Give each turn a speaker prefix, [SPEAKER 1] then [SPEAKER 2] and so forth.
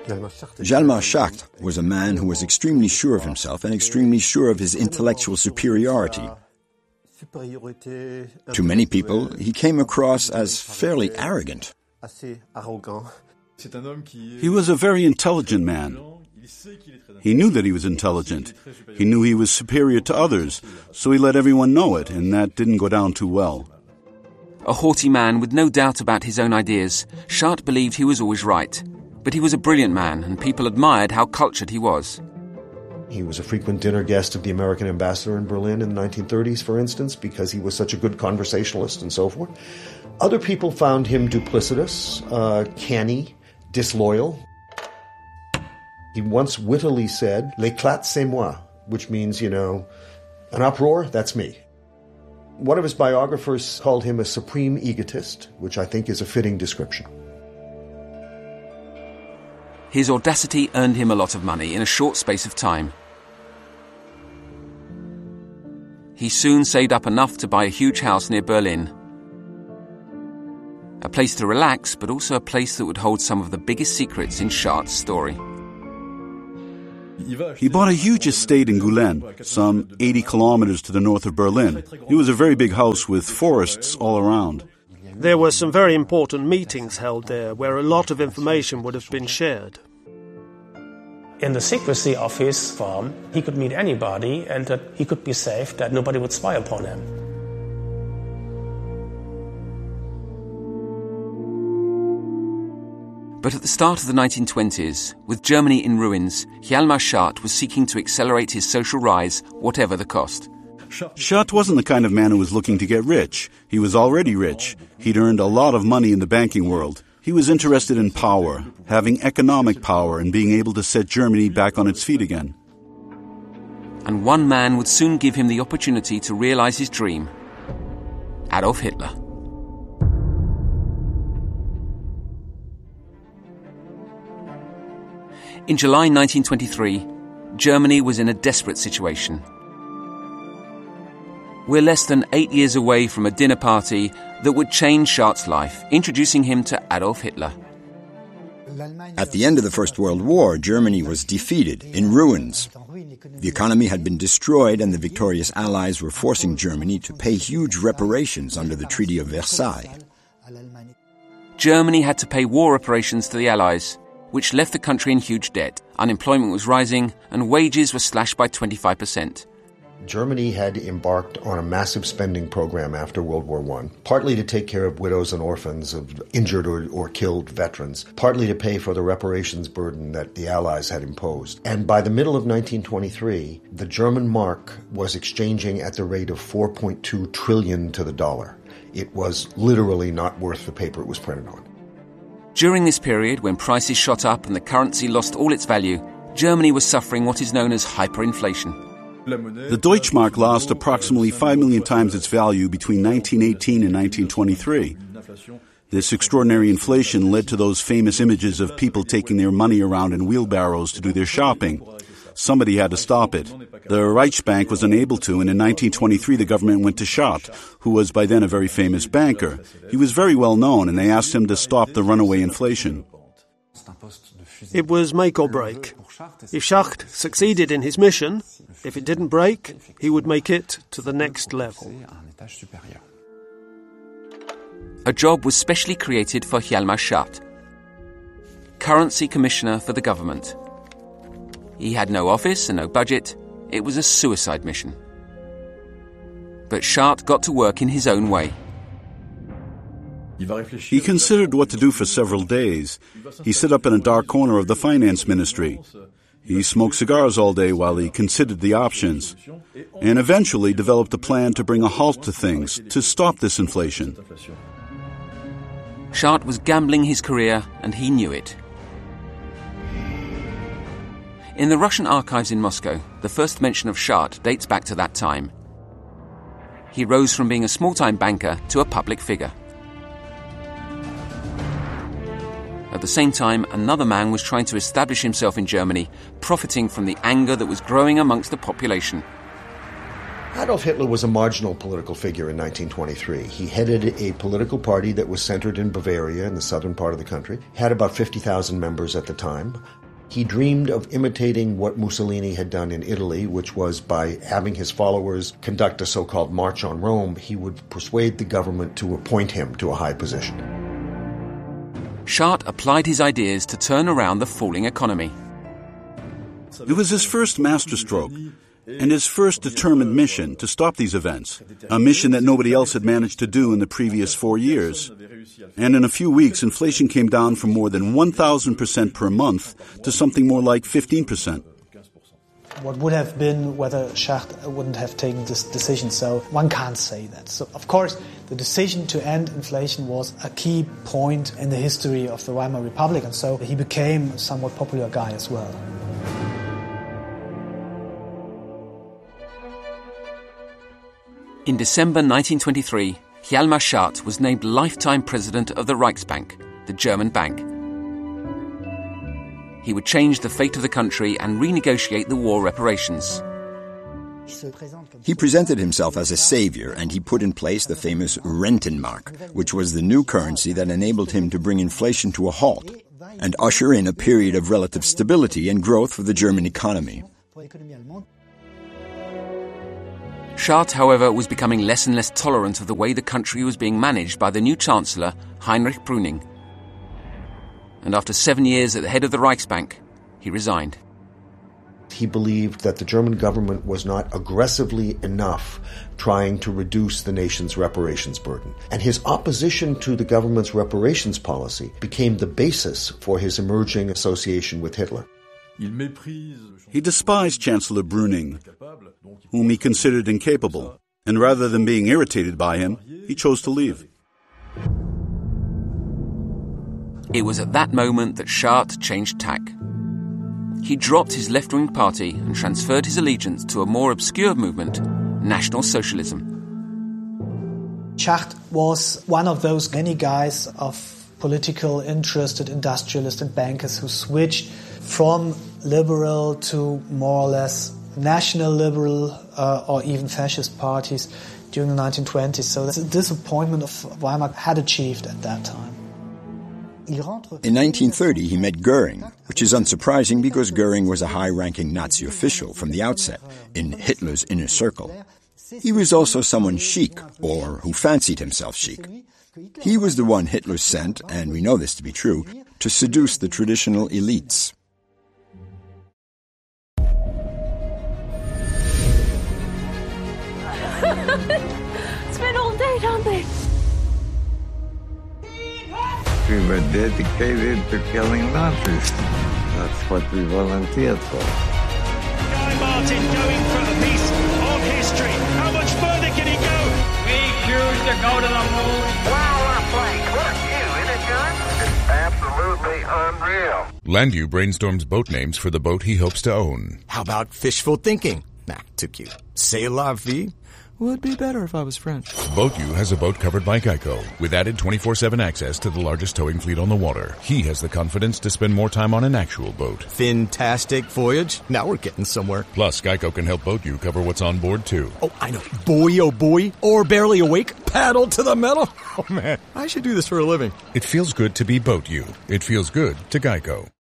[SPEAKER 1] Hjalmar Schacht was a man who was extremely sure of himself and extremely sure of his intellectual superiority. To many people, he came across as fairly arrogant.
[SPEAKER 2] He was a very intelligent man. He knew that he was intelligent. He knew he was superior to others, so he let everyone know it, and that didn't go down too well.
[SPEAKER 3] A haughty man with no doubt about his own ideas, Schacht believed he was always right. But he was a brilliant man, and people admired how cultured he was.
[SPEAKER 4] He was a frequent dinner guest of the American ambassador in Berlin in the 1930s, for instance, because he was such a good conversationalist and so forth. Other people found him duplicitous, canny, disloyal. He once wittily said, "L'éclat, c'est moi," which means, an uproar, that's me. One of his biographers called him a supreme egotist, which I think is a fitting description.
[SPEAKER 3] His audacity earned him a lot of money in a short space of time. He soon saved up enough to buy a huge house near Berlin. A place to relax, but also a place that would hold some of the biggest secrets in Schacht's story.
[SPEAKER 2] He bought a huge estate in Gulen, some 80 kilometers to the north of Berlin. It was a very big house with forests all around.
[SPEAKER 5] There were some very important meetings held there where a lot of information would have been shared.
[SPEAKER 6] In the secrecy of his farm, he could meet anybody and that he could be safe, that nobody would spy upon him.
[SPEAKER 3] But at the start of the 1920s, with Germany in ruins, Hjalmar Schacht was seeking to accelerate his social rise, whatever the cost.
[SPEAKER 2] Schacht wasn't the kind of man who was looking to get rich. He was already rich. He'd earned a lot of money in the banking world. He was interested in power, having economic power, and being able to set Germany back on its feet again.
[SPEAKER 3] And one man would soon give him the opportunity to realize his dream: Adolf Hitler. In July 1923, Germany was in a desperate situation. We're less than 8 years away from a dinner party that would change Schacht's life, introducing him to Adolf Hitler.
[SPEAKER 1] At the end of the First World War, Germany was defeated, in ruins. The economy had been destroyed, and the victorious Allies were forcing Germany to pay huge reparations under the Treaty of Versailles.
[SPEAKER 3] Germany had to pay war reparations to the Allies, which left the country in huge debt. Unemployment was rising, and wages were slashed by 25%.
[SPEAKER 4] Germany had embarked on a massive spending program after World War I, partly to take care of widows and orphans of injured or killed veterans, partly to pay for the reparations burden that the Allies had imposed. And by the middle of 1923, the German mark was exchanging at the rate of 4.2 trillion to the dollar. It was literally not worth the paper it was printed on.
[SPEAKER 3] During this period, when prices shot up and the currency lost all its value, Germany was suffering what is known as hyperinflation.
[SPEAKER 2] The Deutschmark lost approximately 5 million times its value between 1918 and 1923. This extraordinary inflation led to those famous images of people taking their money around in wheelbarrows to do their shopping. Somebody had to stop it. The Reichsbank was unable to, and in 1923 the government went to Schacht, who was by then a very famous banker. He was very well known, and they asked him to stop the runaway inflation.
[SPEAKER 5] It was make or break. If Schacht succeeded in his mission, if it didn't break, he would make it to the next level.
[SPEAKER 3] A job was specially created for Hjalmar Schacht, Currency Commissioner for the government. He had no office and no budget. It was a suicide mission. But Schacht got to work in his own way.
[SPEAKER 2] He considered what to do for several days. He sat up in a dark corner of the finance ministry. He smoked cigars all day while he considered the options, and eventually developed a plan to bring a halt to things, to stop this inflation.
[SPEAKER 3] Schacht was gambling his career, and he knew it. In the Russian archives in Moscow, the first mention of Schacht dates back to that time. He rose from being a small-time banker to a public figure. At the same time, another man was trying to establish himself in Germany, profiting from the anger that was growing amongst the population.
[SPEAKER 4] Adolf Hitler was a marginal political figure in 1923. He headed a political party that was centered in Bavaria, in the southern part of the country. He had about 50,000 members at the time. He dreamed of imitating what Mussolini had done in Italy, which was by having his followers conduct a so-called March on Rome, he would persuade the government to appoint him to a high position.
[SPEAKER 3] Schart applied his ideas to turn around the falling economy.
[SPEAKER 2] It was his first masterstroke and his first determined mission to stop these events, a mission that nobody else had managed to do in the previous 4 years. And in a few weeks, inflation came down from more than 1,000% per month to something more like 15%.
[SPEAKER 7] What would have been whether Schacht wouldn't have taken this decision, so one can't say that. So, of course, the decision to end inflation was a key point in the history of the Weimar Republic, and so he became a somewhat popular guy as well.
[SPEAKER 3] In December 1923, Hjalmar Schacht was named lifetime president of the Reichsbank, the German bank. He would change the fate of the country and renegotiate the war reparations.
[SPEAKER 1] He presented himself as a savior, and he put in place the famous Rentenmark, which was the new currency that enabled him to bring inflation to a halt and usher in a period of relative stability and growth for the German economy.
[SPEAKER 3] Schacht, however, was becoming less and less tolerant of the way the country was being managed by the new Chancellor, Heinrich Brüning. And after 7 years at the head of the Reichsbank, he resigned.
[SPEAKER 4] He believed that the German government was not aggressively enough trying to reduce the nation's reparations burden. And his opposition to the government's reparations policy became the basis for his emerging association with Hitler.
[SPEAKER 2] He despised Chancellor Brüning, whom he considered incapable, and rather than being irritated by him, he chose to leave.
[SPEAKER 3] It was at that moment that Schacht changed tack. He dropped his left-wing party and transferred his allegiance to a more obscure movement, National Socialism.
[SPEAKER 7] Schacht was one of those many guys of political interested industrialists and bankers who switched from liberal to more or less national liberal or even fascist parties during the 1920s. So that's a disappointment of Weimar had achieved at that time.
[SPEAKER 1] In 1930, he met Goering, which is unsurprising because Goering was a high-ranking Nazi official from the outset, in Hitler's inner circle. He was also someone chic, or who fancied himself chic. He was the one Hitler sent, and we know this to be true, to seduce the traditional elites.
[SPEAKER 8] It's been all day, Dante.
[SPEAKER 9] We were dedicated to killing Nazis. That's what we volunteered for.
[SPEAKER 10] Guy Martin going for a piece of history. How much further can he go?
[SPEAKER 11] We choose to go to the moon.
[SPEAKER 12] Wow, what a flight. What a view, isn't it, John? It's absolutely unreal.
[SPEAKER 13] Landu brainstorms boat names for the boat he hopes to own.
[SPEAKER 14] How about fishful thinking? Nah, too cute. C'est la vie. Would be better if I was French.
[SPEAKER 13] BoatU has a boat covered by Geico, with added 24/7 access to the largest towing fleet on the water. He has the confidence to spend more time on an actual boat.
[SPEAKER 14] Fantastic voyage. Now we're getting somewhere.
[SPEAKER 13] Plus, Geico can help BoatU cover what's on board, too.
[SPEAKER 14] Oh, I know. Boy, oh boy. Or barely awake. Paddle to the metal. Oh, man. I should do this for a living.
[SPEAKER 13] It feels good to be BoatU. It feels good to Geico.